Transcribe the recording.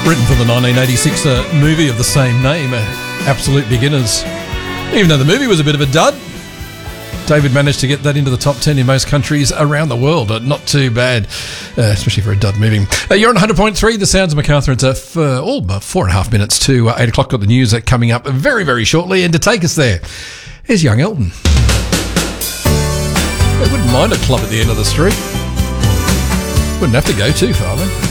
Written for the 1986 movie of the same name, Absolute Beginners. Even though the movie was a bit of a dud, David managed to get that into the top 10 in most countries around the world. Not too bad, especially for a dud movie. You're on 100.3, the Sounds of Macarthur. It's all about 4.5 minutes to 8 o'clock. Got the news coming up very, very shortly. And to take us there, here's young Elton. I wouldn't mind a club at the end of the street. Wouldn't have to go too far, though.